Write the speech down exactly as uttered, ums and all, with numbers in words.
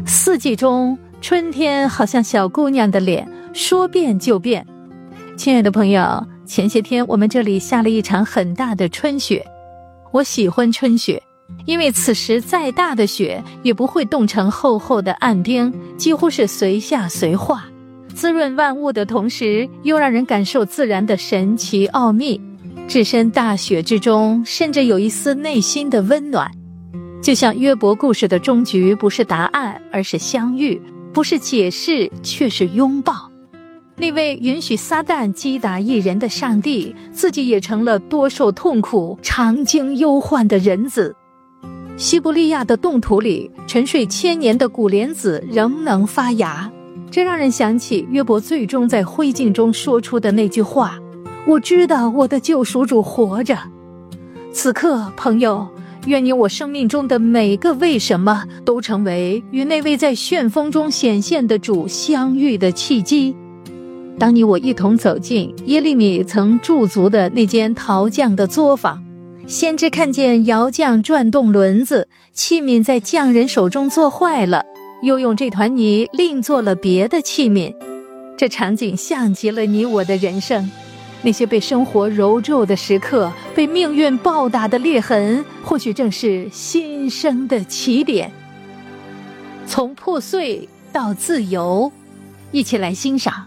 四季中，春天好像小姑娘的脸，说变就变。亲爱的朋友，前些天我们这里下了一场很大的春雪。我喜欢春雪，因为此时再大的雪也不会冻成厚厚的暗冰，几乎是随下随化，滋润万物的同时，又让人感受自然的神奇奥秘。置身大雪之中，甚至有一丝内心的温暖。就像约伯故事的终局不是答案，而是相遇，不是解释，却是拥抱。那位允许撒旦击打一人的上帝，自己也成了多受痛苦、常经忧患的人子。西伯利亚的冻土里，沉睡千年的古莲子仍能发芽，这让人想起约伯最终在灰烬中说出的那句话：我知道我的救赎主活着。此刻，朋友，愿你我生命中的每个为什么都成为与那位在旋风中显现的主相遇的契机。当你我一同走进耶利米曾驻足的那间陶匠的作坊，先知看见窑匠转动轮子，器皿在匠人手中做坏了，又用这团泥另做了别的器皿。这场景像极了你我的人生，那些被生活揉皱的时刻，被命运暴打的裂痕，或许正是新生的起点。从破碎到自由，一起来欣赏